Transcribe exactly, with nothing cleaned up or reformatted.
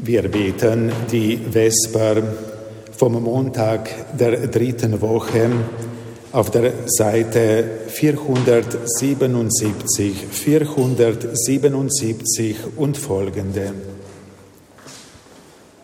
Wir beten die Vesper vom Montag der dritten Woche auf der Seite vierhundertsiebenundsiebzig, vierhundertsiebenundsiebzig und folgende.